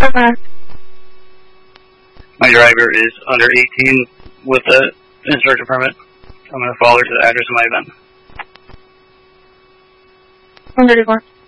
Okay. My driver is under 18 with the instructor permit. I'm going to follow her to the address of my event. 134.